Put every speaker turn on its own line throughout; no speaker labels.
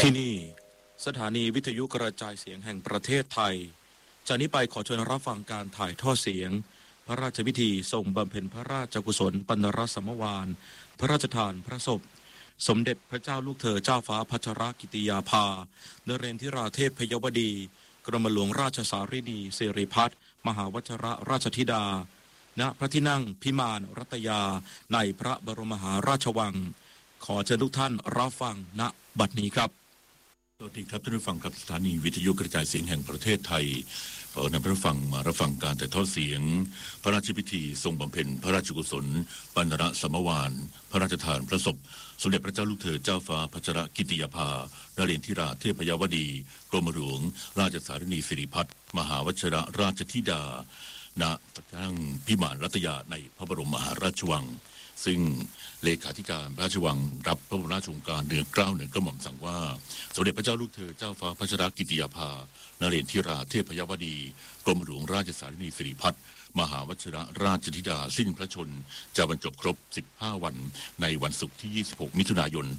ที่นี่สถานีวิทยุกระจายเสียงแห่งประเทศไทยจากนี้ไปขอเชิญรับฟังการถ่ายทอดเสียงพระราชพิธีทรงบำเพ็ญพระราชกุศลปัณรสมวานพระราชทานพระศพสมเด็จพระเจ้าลูกเธอเจ้าฟ้าพัชรกิติยาภานเรนทิราเทพยวดีกรมหลวงราชสารินีสิริพัฒน์มหาวชิรราชธิดาณพระที่นั่งพิมานรัตยาในพระบรมมหาราชวังขอเชิญทุกท่านรับฟังณบัดนี้ครับ
สวัสดีครับท่านผู้ฟังครับสถานีวิทยุกระจายเสียงแห่งประเทศไทยขอนำท่านผู้ฟังมารับฟังการถ่ายทอดเสียงพระราชพิธีทรงบำเพ็ญพระราชกุศลปัณรสมวานพระราชทานพระศพสมเด็จพระเจ้าลูกเธอเจ้าฟ้าพัชรกิติยาภานเรนทิราเทพยวดีกรมหลวงราชสารินีสิริพัฒน์มหาวชิรราชธิดาณพระที่นั่งพิมานรัตยาในพระบรมมหาราชวังซึ่งเลขาธิการพระราชวังรับพระบรมราชโองการเหนือเกล้าเหนือกระหม่อมสั่งว่าสมเด็จพระเจ้าลูกเธอเจ้าฟ้าพัชรกิติยาภานเรนทิราเทพยวดีกรมหลวงราชสารินีสิริพัฒน์มหาวชิรราชธิดาสิ้นพระชนจะบรรจบครบ15วันในวันศุกร์ที่26มิถุนายน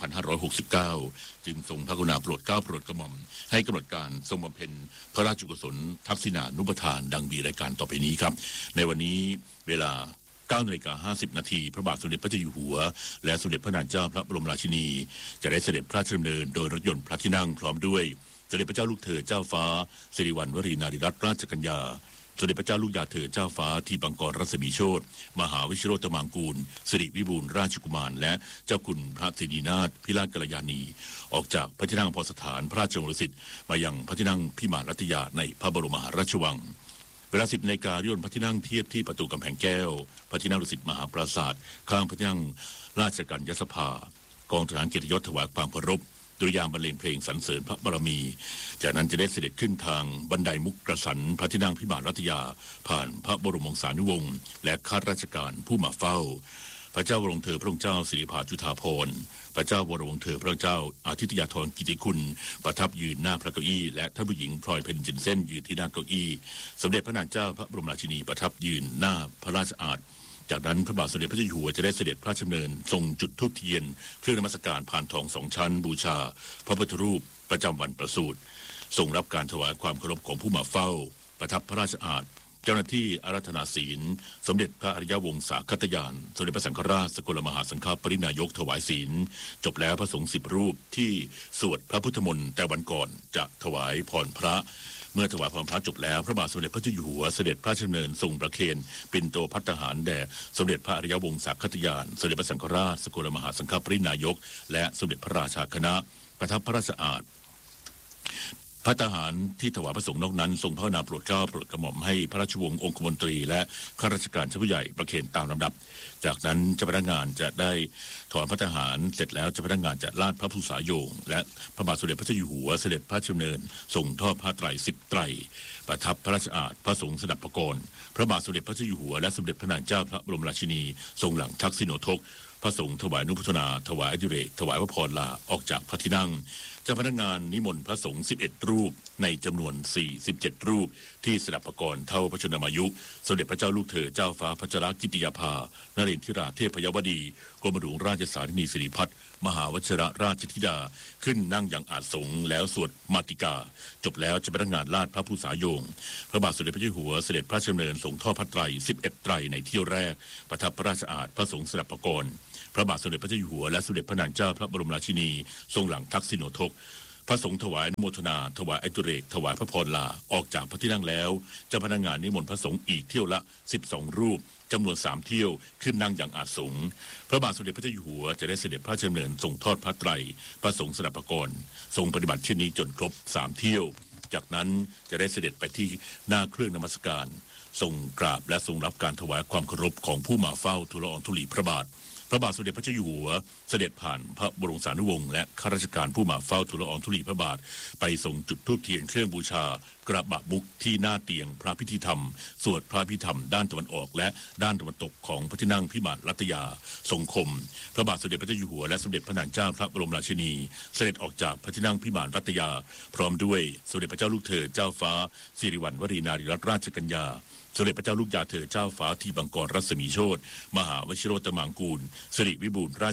2569จึงทรงพระกรุณาโปรดเกล้าโปรดกระหม่อมให้กำหนดการทรงบำเพ็ญพระราชกุศลทักษิณานุปทานดังมีรายการต่อไปนี้ครับในวันนี้เวลา9:50 น.พระบาทสมเด็จพระเจ้าอยู่หัวและสมเด็จพระนางเจ้าพระบรมราชินีจะได้เสด็จพระราชดำเนินโดยรถยนต์พระที่นั่งพร้อมด้วยสมเด็จพระเจ้าลูกเธอเจ้าฟ้าสิริวัณวรีนารีรัตนราชกัญญาสมเด็จพระเจ้าลูกยาเธอเจ้าฟ้าทีปังกรรัศมีโชติมหาวิชิโรตมังกูลสิริวิบูลย์ราชกุมารและเจ้าคุณพระสิรินาถพิราชกัลยาณีออกจากพระที่นั่งพรสถานพระราชโอรสมายังพระที่นั่งพิมานรัตยาในพระบรมมหาราชวังเวลา 10 นาฬิกาเรือยนต์พระที่นั่งเทียบที่ประตูกำแพงแก้วพระที่นั่งดุสิตมหาปราสาทข้างพระที่นั่งราชกัญญสภากองทหารเกียรติยศถวายความเคารพดุริยางค์บรรเลงเพลงสรรเสริญพระบารมีจากนั้นจะได้เสด็จขึ้นทางบันไดมุกกระสันพระที่นั่งพิมานรัตยาผ่านพระบรมวงศานุวงศ์และข้าราชการผู้มาเฝ้าพระเจ้าวรวงศ์เธอพระองค์เจ้าสิริภาจุฑาภรณ์พระเจ้าวรวงศ์เธอพระองค์เจ้าอาทิตยาธรกิติคุณประทับยืนหน้าพระเก้าอี้และท่านผู้หญิงพลอยเพ็ญจินเส้นยืนที่หน้าเก้าอี้สมเด็จพระนางเจ้าพระบรมราชินีประทับยืนหน้าพระราชอาณจากนั้นพระบาทสมเด็จพระเจ้าอยู่หัวจะได้เสด็จพระราชดำเนินทรงจุดธูปเทียนเครื่องนมัสการผ่านทอง2 ชั้นบูชาพระพุทธรูปประจำวันประสูติทรงรับการถวายความเคารพของผู้มาเฝ้าประทับพระราชอาณเจ้าหน้าที่อาราธนาศีลสมเด็จพระอริยวงศาคตยานสมเด็จพระสังฆราชสกลมหาสังฆปรินายกถวายศีลจบแล้วพระสงฆ์10 รูปที่สวดพระพุทธมนต์แต่วันก่อนจะถวายพรพระเมื่อถวายพรพระจบแล้วพระบาทสมเด็จพระเจ้าอยู่หัวเสด็จพระราชดำเนินทรงประเคนปิ่นโตภัตตาหารแด่สมเด็จพระอริยวงศาคตยานสมเด็จพระสังฆราชสกลมหาสังฆปรินายกและสมเด็จพระราชาคณะประทับพระราชอาณพระทหารที่ถวายพระสงฆ์นอกนั้นทรงพระกรุณาโปรดเกล้าโปรดกระหม่อมให้พระราชวงศ์องคมนตรีและข้าราชการชั้นผู้ใหญ่ประเคนตามลำดับจากนั้นเจ้าพนักงานจะได้ถอนพระทหารเสร็จแล้วเจ้าพนักงานจะลาดพระภูษาโยงและพระบาทสมเด็จพระเจ้าอยู่หัวเสด็จพระราชดำเนินทรงทอดผ้าไตร10 ไตรประทับพระราชอาณพระสงฆ์สดับประกรณ์พระบาทสมเด็จพระเจ้าอยู่หัวและสมเด็จพระนางเจ้าพระบรมราชินีทรงหลังทักษิโณทกพระสงฆ์ถวายอนุโมทนาถวายอดิเรกถวายพระพรลาออกจากพระที่นั่งเจ้าพนักงานนิมนต์พระสงฆ์11 รูปในจำนวน47 รูปที่สดับประกรณ์เท่าพระชนมายุสมเด็จพระเจ้าลูกเธอเจ้าฟ้าพัชรกิติยาภานเรนทิราเทพยวดีกรมหลวงราชสารินีสิริพัฒน์มหาวชิรราชธิดาขึ้นนั่งอย่างอาสงแล้วสวดมาติกาจบแล้วเจ้าพนักงานลาดพระภูษาโยงพระบาทสมเด็จพระเจ้าอยู่หัวเสด็จพระราชดำเนินทรงทอดพระไตร11 ไตรในเที่ยวแรกประทับพระราชอาณพระสงฆ์สดับประกรณ์พระบาทสมเด็จพระเจ้าอยู่หัวและสมเด็จพระนางเจ้าพระบรมราชินีทรงหลังทักษิโณทกพระสงฆ์ถวายอนุโมทนาถวายอดิเรกถวายพระพรลาออกจากพระที่นั่งแล้วเจ้าพนักงานนิมนต์พระสงฆ์อีกเที่ยวละ12 รูปจำนวน3 เที่ยวขึ้นนั่งอย่างอาสงพระบาทสมเด็จพระเจ้าอยู่หัวจะได้เสด็จพระราชดำเนินทรงทอดพระไตรพระสงฆ์สดับประกรณ์ทรงปฏิบัติเช่นนี้จนครบ3 เที่ยวจากนั้นจะได้เสด็จไปที่หน้าเครื่องนมัสการทรงกราบและทรงรับการถวายความเคารพของผู้มาเฝ้าทูลละอองธุลีพระบาทพระบาทสมเด็จพระเจ้าอยู่หัวเสด็จผ่านพระบรมสานุวงศ์และข้าราชการผู้มาเฝ้าทูลละอองธุลีพระบาทไปส่งจุดธูปเทียนเครื่องบูชากระบะมุกที่หน้าเตียงพระพิธีธรรมสวดพระพิธรรมด้านตะวันออกและด้านตะวันตกของพระที่นั่งพิมานรัตยาทรงคมพระบาทสมเด็จพระเจ้าอยู่หัวและสมเด็จพระนางเจ้าพระบรมราชินีเสด็จออกจากพระที่นั่งพิมานรัตยาพร้อมด้วยสมเด็จพระเจ้าลูกเธอเจ้าฟ้าสิริวัณวรีนารีรัตนราชกัญญาสมเด็จพระเจ้าลูกยาเธอเจ้าฟ้าทีปังกรรัศมีโชติมหาวชิโรตมังกูลสิริวิบูลย์ราชกุมาร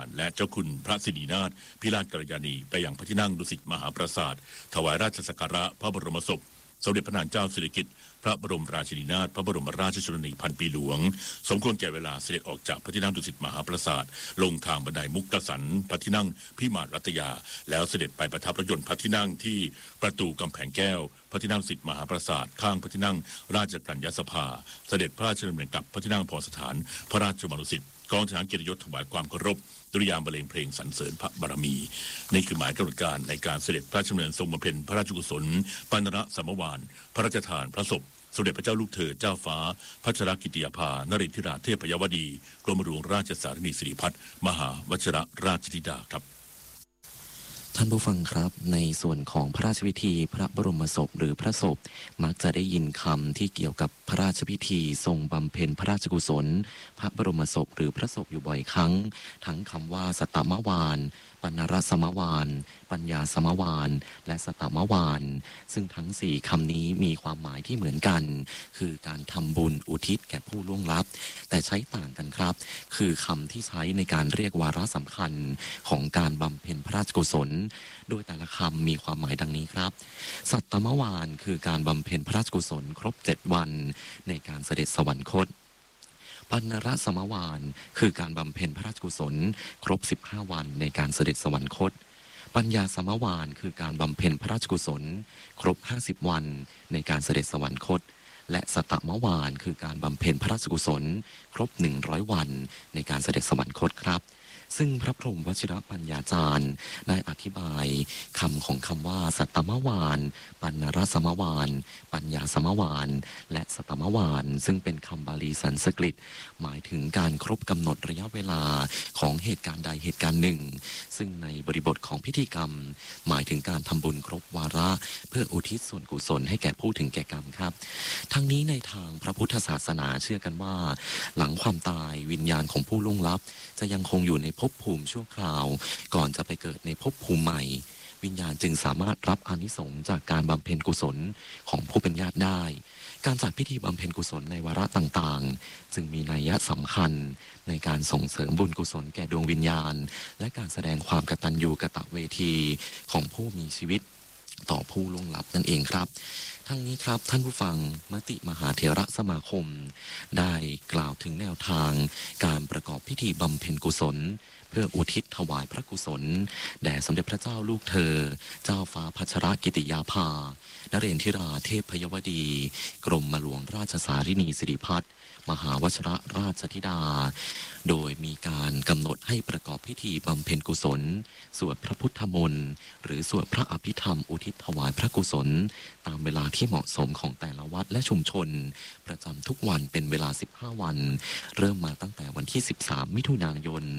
และเจ้าคุณพระสิรินาถพิราชกัลยาณีไปยังพระที่นั่งดุสิตมหาปราสาทถวายราชสักการะพระบรมศพสมเด็จพระนางเจ้าสิริกิติ์พระบรมราชินีนาถพระบรมราชชนนีพันปีหลวงสมควรแก่เวลาเสด็จออกจากพระที่นั่งดุสิตมหาปราสาทลงทางบันไดมุกตสันพระที่นั่งพิมานรัตยาแล้วเสด็จไปประทับรถยนต์พระที่นั่งที่ประตูกำแพงแก้วพระที่นั่งดุสิตมหาปราสาทข้างพระที่นั่งราชกัญญาสภาเสด็จพระราชดำเนินกลับพระที่นั่งพรสถานพระราชวังดุสิตกองทหารเกียรติยศถวายความเคารพดุริยางค์บรรเลงเพลงสรรเสริญพระบารมีนี่คือหมายกำหนดการในการเสด็จพระราชดำเนินทรงบำเพ็ญพระราชกุศลปานระสัมมวานพระราชทานพระศพสมเด็จพระเจ้าลูกเธอเจ้าฟ้าพัชรกิติยาภานรินทราเทพยวดีกรมหลวงราชสารินีสิริพัฒน์มหาวชิรราชธิดาครับ
ท่านผู้ฟังครับในส่วนของพระราชพิธีพระบรมศพหรือพระศพมักจะได้ยินคำที่เกี่ยวกับพระราชพิธีทรงบำเพ็ญพระราชกุศลพระบรมศพหรือพระศพอยู่บ่อยครั้งทั้งคำว่าสัตตมวานปณรสมวานปัญญาสมวานและสัตตมวานซึ่งทั้งสี่คำนี้มีความหมายที่เหมือนกันคือการทำบุญอุทิศแก่ผู้ล่วงลับแต่ใช้ต่างกันครับคือคำที่ใช้ในการเรียกวาระสำคัญของการบำเพ็ญพระราชกุศลโดยแต่ละคำมีความหมายดังนี้ครับสัตตมวานคือการบำเพ็ญพระราชกุศลครบ7 วันในการเสด็จสวรรคตปัณณรสมวานคือการบำเพ็ญพระราชกุศลครบ15 วันในการเสด็จสวรรคตปัญญาสมวานคือการบำเพ็ญพระราชกุศลครบ50 วันในการเสด็จสวรรคตและสัตตมวานคือการบำเพ็ญพระราชกุศลครบ100 วันในการเสด็จสวรรคตครับซึ่งพระพรหมวชิรปัญญาจารย์ได้อธิบายคำของคำว่าสัตตมวานปัณณรสมวานปัญญาสมวานและสัตตมวานซึ่งเป็นคำบาลีสันสกฤตหมายถึงการครบกำหนดระยะเวลาของเหตุการณ์ใดเหตุการณ์หนึ่งซึ่งในบริบทของพิธีกรรมหมายถึงการทำบุญครบวาระเพื่ออุทิศส่วนกุศลให้แก่ผู้ถึงแก่กรรมครับทั้งนี้ในทางพระพุทธศาสนาเชื่อกันว่าหลังความตายวิญญาณของผู้ล่วงลับจะยังคงอยู่ในภพภูมิชั่วคราวก่อนจะไปเกิดในภพภูมิใหม่วิญญาณจึงสามารถรับอานิสงส์จากการบำเพ็ญกุศลของผู้เป็นญาติได้การจัดพิธีบำเพ็ญกุศลในวาระต่างๆจึงมีนัยสำคัญในการส่งเสริมบุญกุศลแก่ดวงวิญญาณและการแสดงความกตัญญูกตเวทีของผู้มีชีวิตต่อผู้ล่วงลับนั่นเองครับทั้งนี้ครับท่านผู้ฟังมติมหาเถระสมาคมได้กล่าวถึงแนวทางการประกอบพิธีบำเพ็ญกุศลเพื่ออุทิศถวายพระกุศลแด่สมเด็จพระเจ้าลูกเธอเจ้าฟ้าพัชรกิติยาภานเรนทิราเทพยวดีกรมหลวงราชสารินีสิริพัฒน์มหาวชิรราชธิดาโดยมีการกำหนดให้ประกอบพิธีบำเพ็ญกุศลสวดพระพุทธมนต์หรือสวดพระอภิธรรมอุทิศถวายพระกุศลตามเวลาที่เหมาะสมของแต่ละวัดและชุมชนประจำทุกวันเป็นเวลา15 วันเริ่มมาตั้งแต่วันที่13 มิถุนายน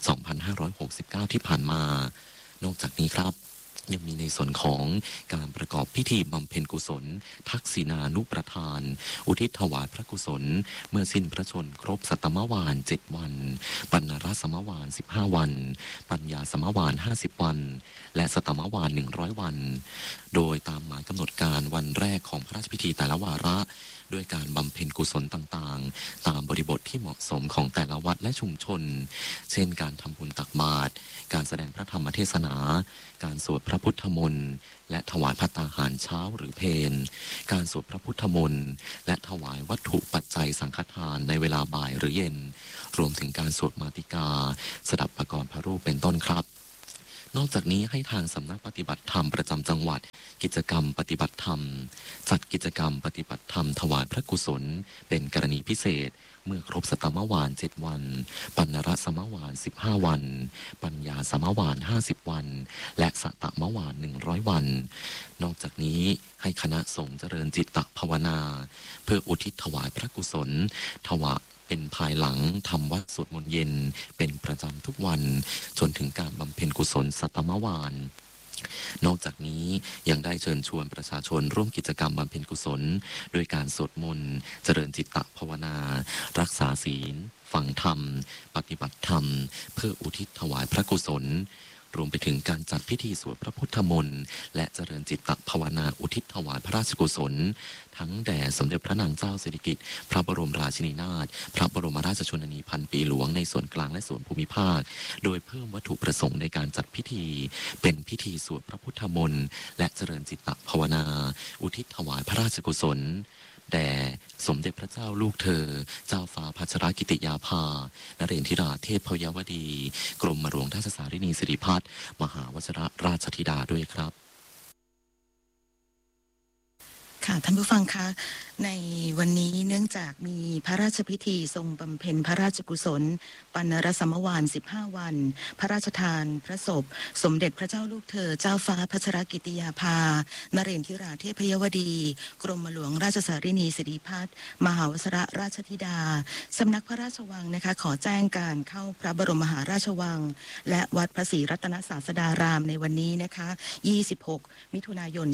2569 ที่ผ่านมานอกจากนี้ครับยังมีในส่วนของการประกอบพิธีบำเพ็ญกุศลทักษิณานุประทานอุทิศถวายพระกุศลเมื่อสิ้นพระชนครบสัตตมวาน7 วันปัณณรสมวาน15 วันปัญญาสมวาน50 วันและสัตตมวาน100 วันโดยตามหมายกำหนดการวันแรกของพระราชพิธีแต่ละวาระด้วยการบำเพ็ญกุศลต่างๆตามบริบทที่เหมาะสมของแต่ละวัดและชุมชนเช่นการทำบุญตักบาตรการแสดงพระธรรมเทศนาการสวดพระพุทธมนต์และถวายภัตตาหารเช้าหรือเพลการสวดพระพุทธมนต์และถวายวัตถุปัจจัยสังฆทานในเวลาบ่ายหรือเย็นรวมถึงการสวดมาติกาสดับประกรณ์พระรูปเป็นต้นครับนอกจากนี้ให้ทางสำนักปฏิบัติธรรมประจำจังหวัดกิจกรรมปฏิบัติธรรมจัดกิจกรรมปฏิบัติธรรมถวายพระกุศลเป็นกรณีพิเศษเมื่อครบสัตตมวาน7 วันปัณณรสมวาน15 วันปัญญาสมวาน50 วันและสัตตมวาน100 วันนอกจากนี้ให้คณะสงฆ์เจริญจิตตภาวนาเพื่ออุทิศถวายพระกุศลถวายเป็นภายหลังทำวัดสวดมนต์เย็นเป็นประจำทุกวันจนถึงการบำเพ็ญกุศลสัตตมวานนอกจากนี้ยังได้เชิญชวนประชาชนร่วมกิจกรรมบำเพ็ญกุศลโดยการสวดมนต์เจริญจิตตภาวนารักษาศีลฟังธรรมปฏิบัติธรรมเพื่ออุทิศถวายพระกุศลรวมไปถึงการจัดพิธีสวดพระพุทธมนต์และเจริญจิตตภาวนาอุทิศถวายพระราชกุศลทั้งแด่สมเด็จพระนางเจ้าสิริกิติ์พระบรมราชินีนาถพระบรมราชชนนีพันปีหลวงในส่วนกลางและส่วนภูมิภาคโดยเพิ่มวัตถุประสงค์ในการจัดพิธีเป็นพิธีสวดพระพุทธมนต์และเจริญจิตตภาวนาอุทิศถวายพระราชกุศลแด่สมเด็จพระเจ้าลูกเธอเจ้าฟ้าพัชรกิติยาภานเรนทิราเทพยวดีกรมหลวงราชสารินีสิริพัฒน์มหาวชิรราชธิดาด้วยครับ
ค่ะท่านผู้ฟังคะในวันนี้เนื่องจากมีพระราชพิธีทรงบำเพ็ญพระราชกุศลปัณรสมวาน15 วันพระราชทานพระศพสมเด็จพระเจ้าลูกเธอเจ้าฟ้าพัชรกิติยาภานเรนทิราเทพยวดีกรมหลวงราชสารินีสิริพัฒน์มหาวชิรราชธิดาสำนักพระราชวังนะคะขอแจ้งการเข้าพระบรมมหาราชวังและวัดพระศรีรัตนศาสดารามในวันนี้นะคะ26 มิถุนายน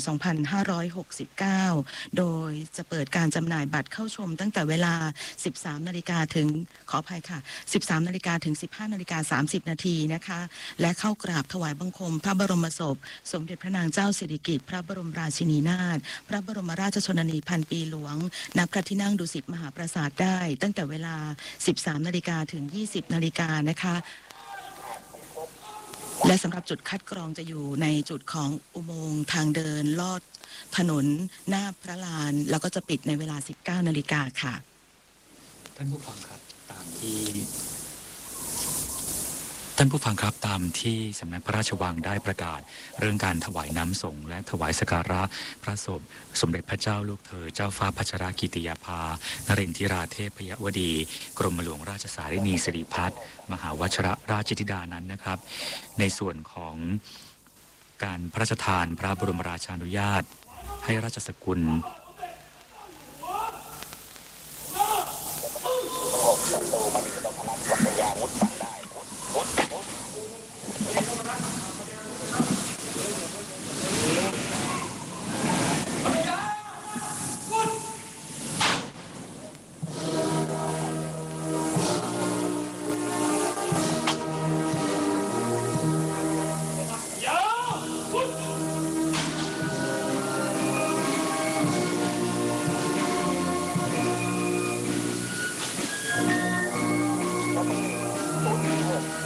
2569โดยจะเปิดการจำหน่ายบัตรเข้าชมตั้งแต่เวลา 13 นาฬิกาถึงขออภัยค่ะ 13 นาฬิกาถึง 15 นาฬิกา 30 นาทีนะคะและเข้ากราบถวายบังคมพระบรมศพสมเด็จพระนางเจ้าสิริกิติ์พระบรมราชินีนาถพระบรมราชชนนีพันปีหลวงณพระที่นั่งดุสิตมหาปราสาทได้ตั้งแต่เวลา 13 นาฬิกาถึง 20 นาฬิกานะคะและสำหรับจุดคัดกรองจะอยู่ในจุดของอุโมงค์ทางเดินลอดถนนหน้าพระลานแล้วก็จะปิดในเวลา 19 นาฬิกาค่ะ
ท่านผู้ฟังครับตามที่สำนักพระราชวังได้ประกาศเรื่องการถวายน้ำสงฆ์และถวายสักการะพระศพสมเด็จพระเจ้าลูกเธอเจ้าฟ้าพัชรกิติยาภานเรนทิราเทพยวดีกรมหลวงราชสารินีสิริพัฒน์มหาวชิรราชธิดานั้นนะครับในส่วนของการพระราชทานพระบรมราชานุญาตให้ราชสกุล